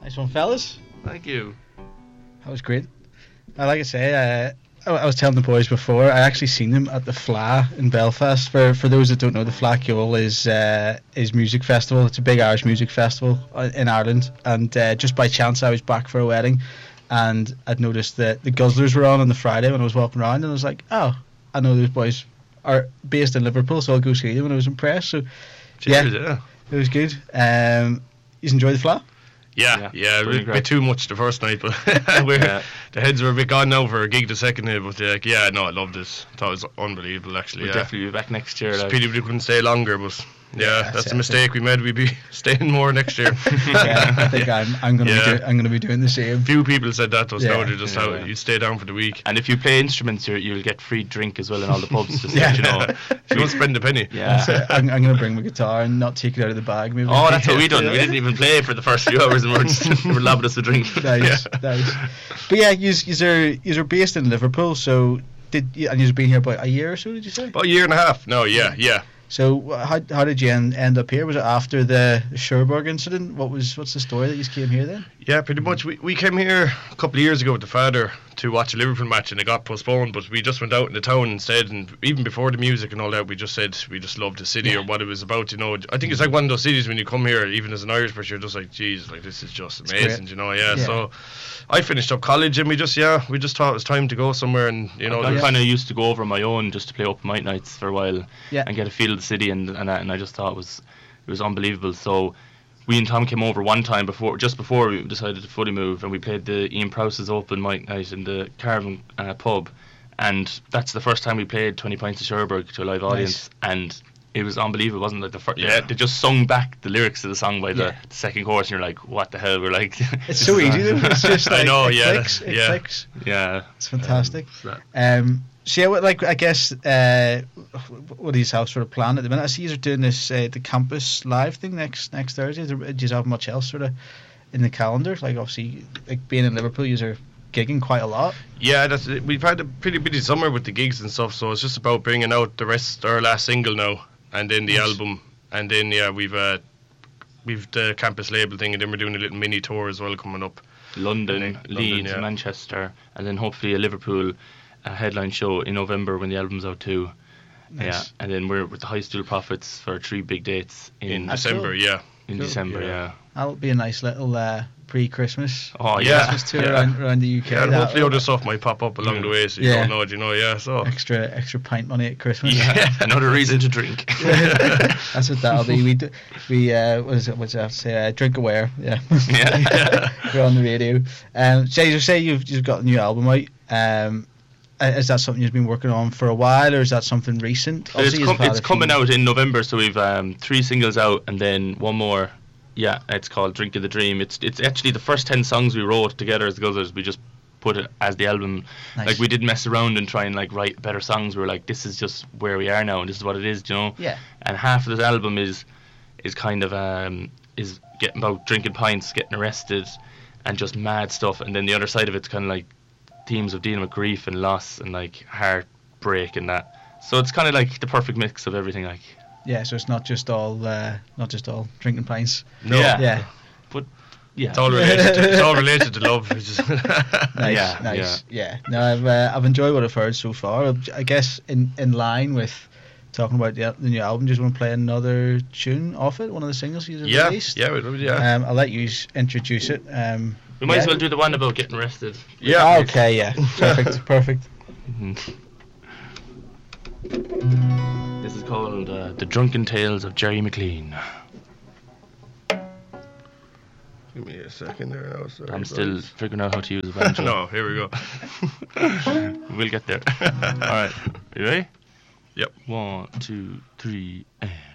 Nice one, fellas. Thank you. That was great. Like I say, I was telling the boys before, I actually seen them at the Fla in Belfast. For those that don't know, the Fla Ceoil is music festival. It's a big Irish music festival in Ireland. And just by chance, I was back for a wedding, and I'd noticed that the Guzzlers were on the Friday when I was walking around, and I was like, oh, I know those boys are based in Liverpool, so I'll go see them. And I was impressed. So Cheers, it was good. You enjoy the Fla? Yeah, it was a bit too much the first night, but the heads were a bit gone now for a gig the second night. But I loved it. I thought it was unbelievable, actually. We'll definitely be back next year. It's a pity we couldn't stay longer, but that's a mistake we made. We'd be staying more next year. I think I'm going to be doing the same. Few people said that to us now. Just how you'd stay down for the week. And if you play instruments, you'll get free drink as well in all the pubs. Just let you know. If you won't spend a penny. Yeah. I'm going to bring my guitar and not take it out of the bag. Maybe. Oh, that's what we done. We didn't even play for the first few hours, and we're lobbing us a drink. Nice. But yeah, you're based in Liverpool, so you've been here about a year or so? Did you say? About a year and a half. No, yeah. So how did you end up here? Was it after the Cherbourg incident? What's the story that you came here then? Yeah, pretty much. We came here a couple of years ago with the father to watch a Liverpool match, and it got postponed, but we just went out in the town instead, and even before the music and all that, we just said we just loved the city or what it was about, you know. I think it's like one of those cities when you come here, even as an Irish person, you're just like, geez, like this is just amazing, you know. So I finished up college, and we just thought it was time to go somewhere, and you know, I kind of used to go over on my own just to play open mic nights for a while and get a feel of the city, and I just thought it was unbelievable. So we and Tom came over one time before we decided to fully move, and we played the Ian Prowse's open mic night in the Caravan pub, and that's the first time we played 20 Pints of Cherbourg to a live audience, and it was unbelievable, wasn't it? They just sung back the lyrics of the song by the second chorus, and you're like, what the hell? We're like, it's so easy though. It's just like, I know, it clicks. Yeah, it's fantastic. So yeah, I guess what do you have sort of planned at the minute? I see you're doing this the campus live thing next Thursday. Do you have much else sort of in the calendar? Like obviously, like being in Liverpool, you're gigging quite a lot. Yeah, we've had a pretty busy summer with the gigs and stuff. So it's just about bringing out our last single now, and then the album, and then we've the campus label thing, and then we're doing a little mini tour as well coming up. London, Leeds, Manchester, and then hopefully a Liverpool headline show in November when the album's out too. Nice. Yeah, and then we're with the High Stool Prophets for 3 big dates in December. In December, yeah. That'll be a nice little pre-Christmas. Oh yeah, Christmas tour around the UK. Yeah, and hopefully other stuff might pop up along the way, so you don't know it, you know. Yeah, so extra pint money at Christmas. Yeah, another reason to drink. That's what that'll be. What's I have to say? Drink aware. Yeah. We're on the radio. So you say you've got a new album out. Is that something you've been working on for a while, or is that something recent? It's coming out in November, so we've 3 singles out, and then one more. Yeah, it's called Drink of the Dream. It's actually the first 10 songs we wrote together as the Guzzlers. We just put it as the album. Nice. Like we didn't mess around and try and like write better songs. We were like, this is just where we are now, and this is what it is, you know. Yeah. And half of this album is kind of is getting about drinking pints, getting arrested, and just mad stuff. And then the other side of it's kind of like themes of dealing with grief and loss and like heartbreak and that. So it's kind of like the perfect mix of everything, like. Yeah, so it's not just all drinking pints. No. Yeah. But yeah, it's all related to love. Nice. Yeah. No, I've enjoyed what I've heard so far. I guess in line with talking about the new album, do you want to play another tune off it? One of the singles you've released? Yeah, I'll let you introduce it. We might as well do the one about getting arrested. Yeah. Okay. Yeah. Perfect. Mm-hmm. This is called The Drunken Tales of Jerry McLean. Give me a second there now. Sorry, I'm still figuring out how to use a banjo. No, here we go. We'll get there. Alright, you ready? Yep. 1, 2, 3, and...